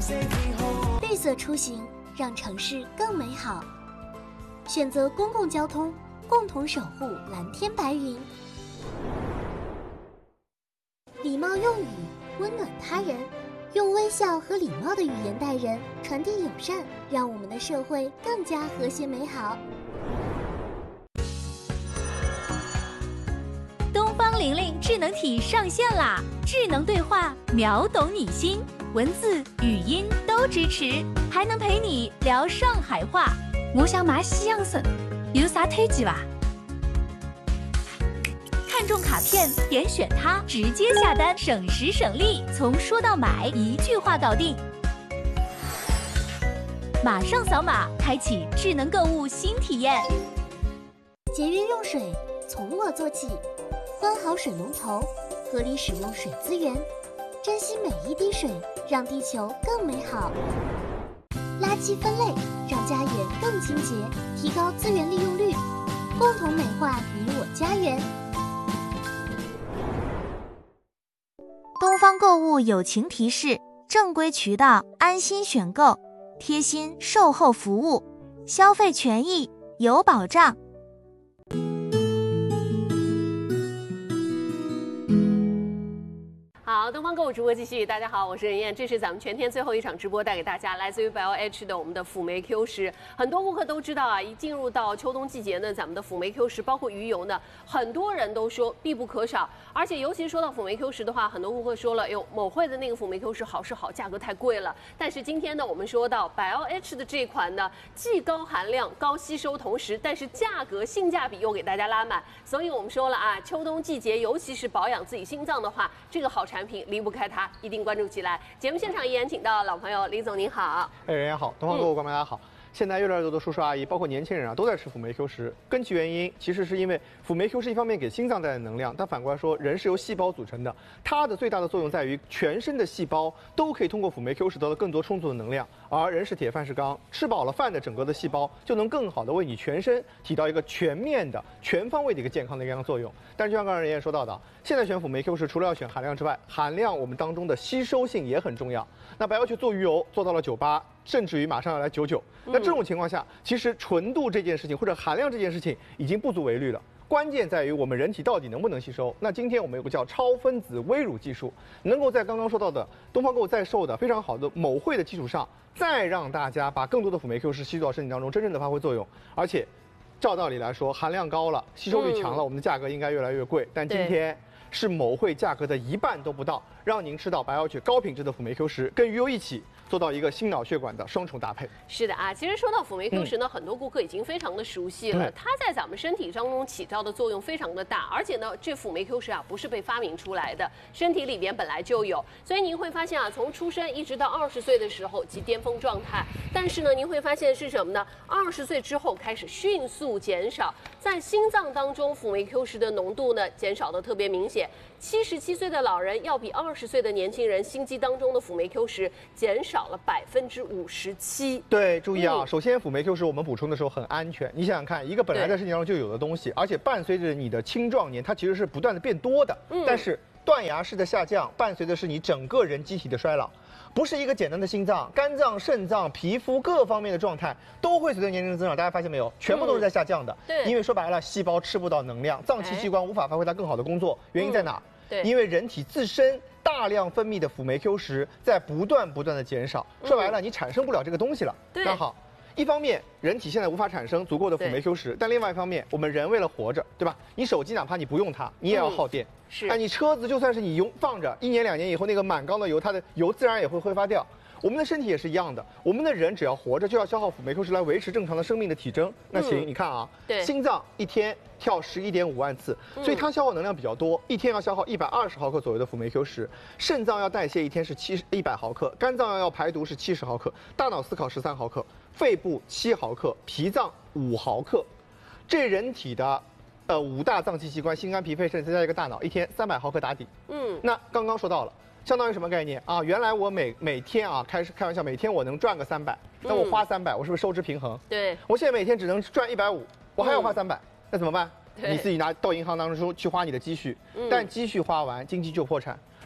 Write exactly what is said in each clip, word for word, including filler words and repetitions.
绿色出行，让城市更美好。选择公共交通，共同守护蓝天白云。礼貌用语，温暖他人。用微笑和礼貌的语言待人，传递友善，让我们的社会更加和谐美好。 东方玲玲智能体上线啦！智能对话，秒懂你心，文字、语音都支持，还能陪你聊上海话。我想买西洋参，有啥推荐吧？看中卡片，点选它，直接下单，省时省力，从说到买一句话搞定。马上扫码，开启智能购物新体验。 节约用水，从我做起，关好水龙头，合理使用水资源，珍惜每一滴水，让地球更美好。垃圾分类，让家园更清洁，提高资源利用率，共同美化你我家园。 东方购物友情提示：正规渠道，安心选购，贴心售后服务，消费权益有保障。 好，东方购物直播继续。大家好，我是任燕，这是咱们全天最后一场直播，带给大家来自于 B L H 的我们的辅酶 Q 十。很多顾客都知道啊，一进入到秋冬季节呢，咱们的辅酶 Q 十包括鱼油呢，很多人都说必不可少。而且尤其说到辅酶 Q 十的话，很多顾客说了，哟，某会的那个辅酶 Q 十好是好，价格太贵了。但是今天呢，我们说到 B L H 的这款呢，既高含量、高吸收，同时但是价格性价比又给大家拉满。所以我们说了啊，秋冬季节尤其是保养自己心脏的话，这个好产品离不开它。一定关注起来。节目现场依然请到老朋友李总，您好。 哎，人家好，东方购物观众大家好。嗯现在越来越多的叔叔阿姨，包括年轻人啊，都在吃辅酶 Q 十。根其原因，其实是因为辅酶 Q 十一方面给心脏带来能量，但反过来说，人是由细胞组成的，它的最大的作用在于全身的细胞都可以通过辅酶 Q 十得到更多充足的能量。而人是铁，饭是钢，吃饱了饭的整个的细胞就能更好的为你全身起到一个全面的、全方位的一个健康的一个作用。但是就像刚才人也说到的，现在选辅酶 Q 十除了要选含量之外，含量我们当中的吸收性也很重要。那白要去做鱼油做到了九八。甚至于马上要来九九，那这种情况下，其实纯度这件事情或者含量这件事情已经不足为虑了。关键在于我们人体到底能不能吸收。那今天我们有个叫超分子微乳技术，能够在刚刚说到的东方购物在售的非常好的某会的基础上，再让大家把更多的辅酶 Q 十吸入到身体当中，真正的发挥作用。而且，照道理来说，含量高了，吸收率强了，我们的价格应该越来越贵。但今天是某会价格的一半都不到，让您吃到白要去高品质的辅酶 Q 十，跟鱼油一起。做到一个心脑血管的双重搭配。 是的啊，其实说到辅酶 Q 十呢，嗯、很多顾客已经非常的熟悉了。它在咱们身体当中起到的作用非常的大，而且呢，这辅酶 Q 十啊不是被发明出来的，身体里边本来就有。所以您会发现啊，从出生一直到二十岁的时候即巅峰状态，但是呢，您会发现是什么呢？二十岁之后开始迅速减少，在心脏当中辅酶 Q 十的浓度呢减少的特别明显。七十七岁的老人要比二十岁的年轻人心肌当中的辅酶 Q 十减少了百分之五十七。 对，注意啊，嗯、首先辅酶 Q 十我们补充的时候很安全。你想想看，一个本来在身体当中就有的东西，而且伴随着你的青壮年，它其实是不断的变多的。嗯、但是断崖式的下降，伴随的是你整个人机体的衰老。不是一个简单的心脏、肝脏、肾脏、皮肤各方面的状态都会随着年龄的增长，大家发现没有？全部都是在下降的。嗯、对，因为说白了，细胞吃不到能量，脏器器官无法发挥它更好的工作，原因在哪？嗯、对，因为人体自身大量分泌的辅酶 Q 十在不断不断的减少，说白了，你产生不了这个东西了。对，那好。一方面，人体现在无法产生足够的辅酶 Q 十，但另外一方面，我们人为了活着，对吧？你手机哪怕你不用它，你也要耗电。嗯、是。哎，你车子就算是你用放着，一年两年以后，那个满缸的油，它的油自然也会挥发掉。我们的身体也是一样的，我们的人只要活着，就要消耗辅酶 Q 十来维持正常的生命的体征。那行，嗯、你看啊，对，心脏一天跳十一点五万次，所以它消耗能量比较多，一天要消耗一百二十毫克左右的辅酶 Q 十。肾脏要代谢一天是七一百毫克，肝脏要排毒是七十毫克，大脑思考十三毫克，肺部七毫克，脾脏五毫克。这人体的呃五大脏器器官，心肝脾肺肾再加一个大脑，一天三百毫克打底。嗯，那刚刚说到了。相当于什么概念啊？原来我每每天啊，开开玩笑，每天我能赚个三百，那我花三百，我是不是收支平衡？对，我现在每天只能赚一百五，我还要花三百，那怎么办？你自己拿到银行当中去花你的积蓄，但积蓄花完，经济就破产。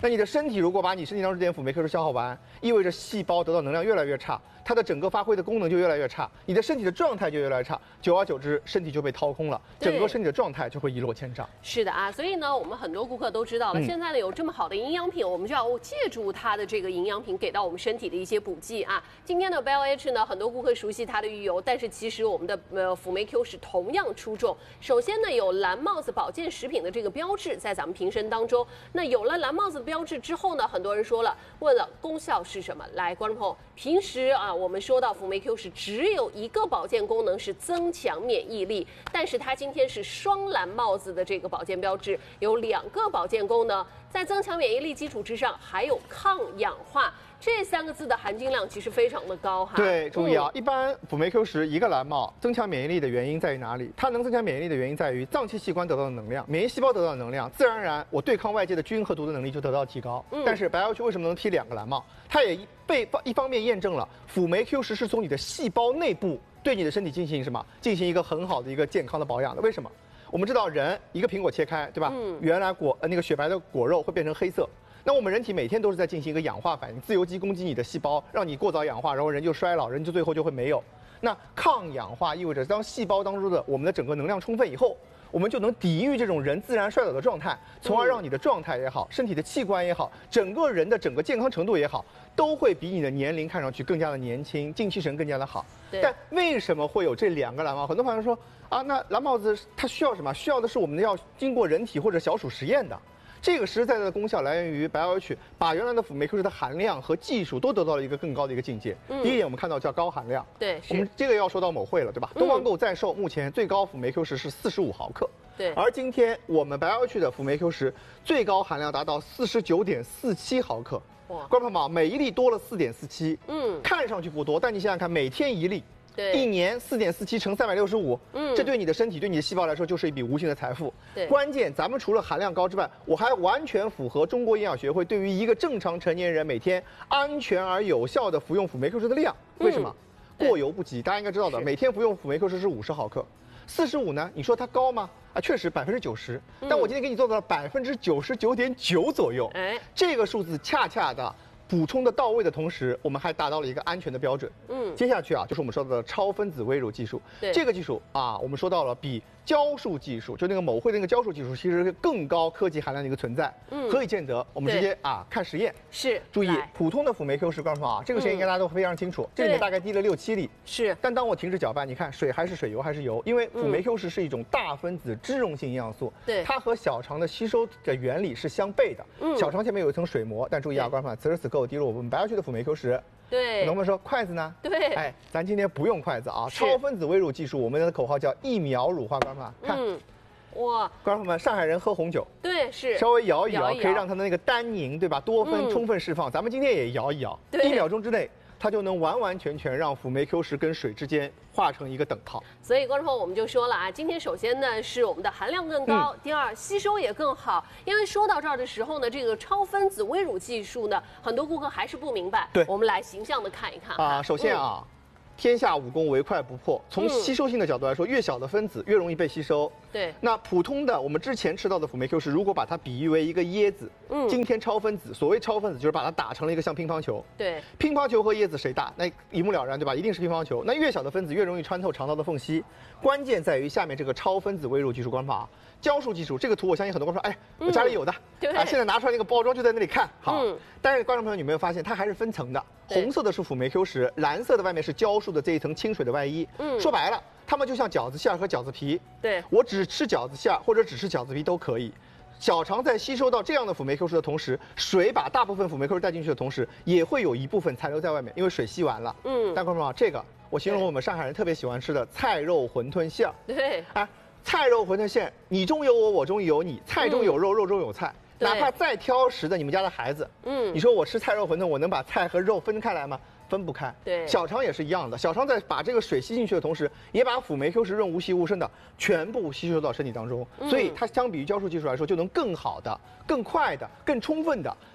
那你的身体如果把你身体当中这点辅酶 Q 十消耗完，意味着细胞得到能量越来越差，它的整个发挥的功能就越来越差，你的身体的状态就越来越差，久而久之，身体就被掏空了，整个身体的状态就会一落千丈。 是的啊，所以呢，我们很多顾客都知道了， 嗯、 现在呢有这么好的营养品，我们就要借助它的这个营养品给到我们身体的一些补剂啊。今天的 B L H 呢，很多顾客熟悉它的鱼油，但是其实我们的呃辅酶 Q 十同样出众。首先呢，有蓝帽子保健食品的这个标志在咱们瓶身当中。那有了蓝帽子的标志之后呢，很多人说了，问了功效是什么？来，观众朋友，平时啊我们说到辅酶 Q 十只有一个保健功能是增强免疫力，但是它今天是双蓝帽子的这个保健标志，有两个保健功能，在增强免疫力基础之上，还有抗氧化。这三个字的含金量其实非常的高哈。 对，注意啊， 嗯、 一般辅酶 Q 十一个蓝帽增强免疫力的原因在于哪里？它能增强免疫力的原因在于脏器器官得到的能量，免疫细胞得到的能量，自然而然我对抗外界的菌和毒的能力就得到提高。嗯、但是白药区为什么能披两个蓝帽？它也被一方面验证了辅酶 Q 十是从你的细胞内部对你的身体进行什么？进行一个很好的一个健康的保养的。为什么？我们知道人一个苹果切开，对吧？嗯、原来果呃那个雪白的果肉会变成黑色。那我们人体每天都是在进行一个氧化反应，自由基攻击你的细胞，让你过早氧化，然后人就衰老，人就最后就会没有。那抗氧化意味着当细胞当中的我们的整个能量充分以后，我们就能抵御这种人自然衰老的状态，从而让你的状态也好，身体的器官也好，整个人的整个健康程度也好，都会比你的年龄看上去更加的年轻，精气神更加的好。但为什么会有这两个蓝帽？很多朋友说啊，那蓝帽子它需要什么？需要的是我们要经过人体或者小鼠实验的。这个实实在在的功效来源于 B L H 把原来的辅酶 Q 十的含量和技术都得到了一个更高的一个境界。嗯、第一点，我们看到叫高含量。 对， 我们这个要说到某会了，对吧？嗯、东方购在售目前最高辅酶 Q 十是四十五毫克。 对。 而今天我们 B L H 的辅酶 Q 十最高含量达到四十九点四七毫克。哇！观众朋友，每一粒多了四点四七。嗯。看上去不多，但你想想看，每天一粒。 对， 一年四点四七乘三百六十五，嗯，这对你的身体、对你的细胞来说，就是一笔无形的财富。 对， 关键咱们除了含量高之外，我还完全符合中国营养学会对于一个正常成年人每天安全而有效的服用辅酶 Q 十的量。为什么？嗯、过犹不及，大家应该知道的，每天服用辅酶 Q 十是五十毫克，四十五呢？你说它高吗？啊，确实百分之九十，但我今天给你做到了百分之九十九点九左右。哎，这个数字恰恰的。补充的到位的同时，我们还达到了一个安全的标准。嗯，接下去啊，就是我们说到的超分子微乳技术。对，这个技术啊，我们说到了比胶束技术，就那个某会的那个胶束技术，其实是更高科技含量的一个存在。嗯，何以见得？我们直接啊看实验。 是， 注意普通的辅酶 Q 十，观众朋友啊，这个实验应该大家都非常清楚。这里面大概滴了六七粒。 是。 但当我停止搅拌，你看水还是水，油还是油，因为辅酶 Q 十是一种大分子脂溶性营养素。 对。 它和小肠的吸收的原理是相悖的。嗯。小肠前面有一层水膜，但注意啊，观众朋友，此时此刻我滴入我们白药区的辅酶 Q 十。 对， 很多朋友说筷子呢？ 对， 哎，咱今天不用筷子啊，超分子微乳技术，我们的口号叫一秒乳化，观众朋友看，嗯，哇，观众朋友们，上海人喝红酒， 对，是稍微摇一摇，可以让它的那个单宁，对吧，多酚充分释放。咱们今天也摇一摇，一秒钟之内。它就能完完全全让辅酶 Q 十跟水之间画成一个等号。 所以观众朋友，我们就说了啊，今天首先呢是我们的含量更高，嗯、第二吸收也更好。因为说到这儿的时候呢，这个超分子微乳技术呢，很多顾客还是不明白。 对， 我们来形象的看一看啊。首先啊。嗯天下武功唯快不破。从吸收性的角度来说，越小的分子越容易被吸收。 对。 那普通的我们之前吃到的辅酶 Q 十，如果把它比喻为一个椰子，嗯，今天超分子，所谓超分子就是把它打成了一个像乒乓球。 对。 乒乓球和椰子谁大？那一目了然，对吧？一定是乒乓球。那越小的分子越容易穿透肠道的缝隙。关键在于下面这个超分子微乳技术观法。胶束技术这个图，我相信很多观众说，哎，我家里有的，嗯、对啊，现在拿出来那个包装就在那里看，好。嗯、但是观众朋友，你有没有发现它还是分层的？红色的是辅酶 Q 十，蓝色的外面是胶束的这一层清水的外衣。嗯，说白了，它们就像饺子馅和饺子皮。 对， 我只吃饺子馅或者只吃饺子皮都可以。小肠在吸收到这样的辅酶 Q 十的同时，水把大部分辅酶 Q 十带进去的同时，也会有一部分残留在外面，因为水吸完了。嗯，但观众朋友，这个我形容我们上海人特别喜欢吃的菜肉馄饨馅。 对， 啊。菜肉馄饨馅，你中有我，我中有你，菜中有肉，肉中有菜。哪怕再挑食的你们家的孩子，嗯，你说我吃菜肉馄饨，我能把菜和肉分开来吗？分不开。 对， 小肠也是一样的，小肠在把这个水吸进去的同时，也把辅酶 Q 十润无细无声的全部吸收到身体当中，所以它相比于胶束技术来说，就能更好的、更快的、更充分的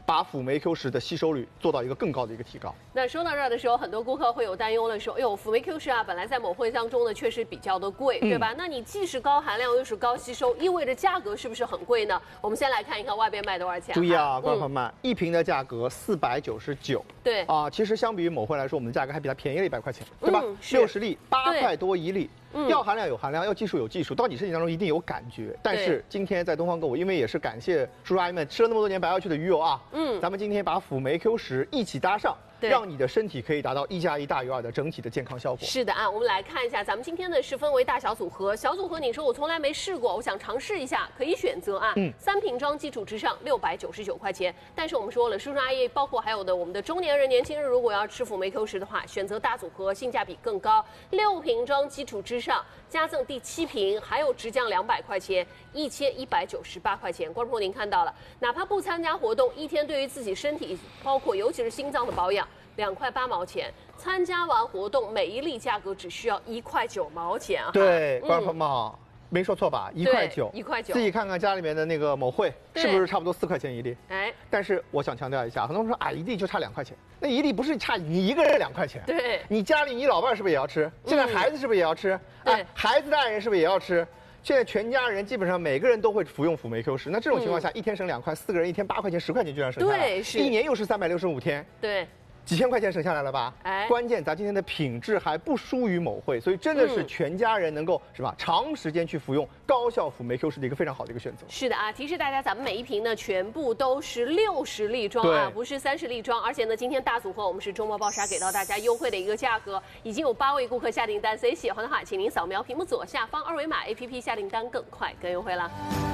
把辅酶 Q 十的吸收率做到一个更高的一个提高。 那说到这儿的时候，很多顾客会有担忧了，说：“哎呦，辅酶 Q 十啊，本来在某会当中呢，确实比较的贵，对吧？嗯、那你既是高含量又是高吸收，意味着价格是不是很贵呢？”我们先来看一看外边卖多少钱。 注意啊，观众朋友们，嗯、一瓶的价格四百九十九。 对啊，其实相比于某会来说，我们的价格还比它便宜了一百块钱，对吧？六十、嗯、粒，八块多一粒。嗯、要含量有含量，要技术有技术，到你身体当中一定有感觉。但是今天在东方购物，因为也是感谢叔叔阿姨们吃了那么多年白药区的鱼油啊，嗯，咱们今天把辅酶 Q 十一起搭上。让你的身体可以达到一加一大于二的整体的健康效果。 是的啊，我们来看一下，咱们今天呢是分为大小组合。小组合，你说我从来没试过，我想尝试一下，可以选择啊。嗯。三瓶装基础之上，六百九十九块钱。但是我们说了，叔叔阿姨，包括还有的我们的中年人、年轻人，如果要吃辅酶 Q 十的话，选择大组合，性价比更高。六瓶装基础之上，加赠第七瓶，还有直降两百块钱，一千一百九十八块钱。观众朋友，您看到了，哪怕不参加活动，一天对于自己身体，包括尤其是心脏的保养。两块八毛钱，参加完活动，每一粒价格只需要一块九毛钱啊！ 对，观众朋友们好，没说错吧？一块九， 一块九， 自己看看家里面的那个某会是不是差不多四块钱一粒？哎，但是我想强调一下，很多人说啊，一粒就差两块钱，那一粒不是差你一个人两块钱， 对， 你家里你老伴是不是也要吃？现在孩子是不是也要吃？ 对， 孩子大人是不是也要吃？现在全家人基本上每个人都会服用辅酶 Q 十，那这种情况下，一天省两块，四个人一天八块钱，十块钱就这样省下来， 对，是， 一年又是三百六十五天， 对。 几千块钱省下来了吧？哎，关键咱今天的品质还不输于某会，所以真的是全家人能够是吧，长时间去服用高效辅酶 Q 十的一个非常好的一个选择。 是的啊，提示大家，咱们每一瓶呢全部都是六十粒装啊，不是三十粒装，而且呢，今天大组合我们是周末爆杀给到大家优惠的一个价格，已经有八位顾客下订单，所以喜欢的话，请您扫描屏幕左下方二维码 A P P 下订单更快更优惠了。